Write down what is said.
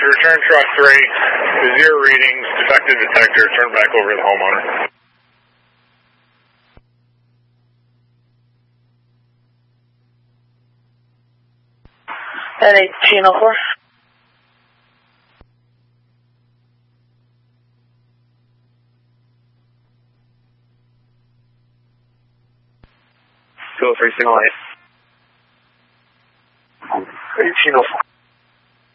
return truck 3, 0 readings, defective detector, turn back over to the homeowner. And 1804. Go 3 signal 8. 1804.